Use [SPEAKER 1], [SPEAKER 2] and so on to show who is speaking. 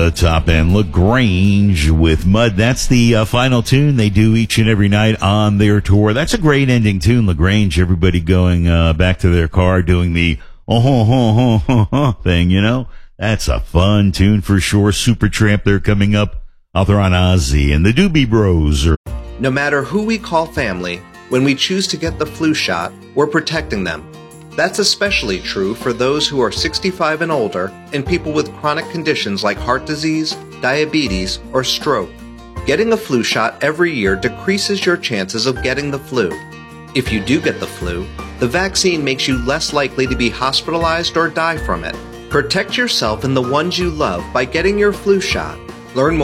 [SPEAKER 1] Top End LaGrange with Mud. That's the final tune they do each and every night on their tour. That's a great ending tune, LaGrange. Everybody going back to their car doing the thing, you know. That's a fun tune for sure. Supertramp, they're coming up. Author on Ozzy and the Doobie Bros.
[SPEAKER 2] No matter who we call family, when we choose to get the flu shot, we're protecting them. That's especially true for those who are 65 and older and people with chronic conditions like heart disease, diabetes, or stroke. Getting a flu shot every year decreases your chances of getting the flu. If you do get the flu, the vaccine makes you less likely to be hospitalized or die from it. Protect yourself and the ones you love by getting your flu shot. Learn more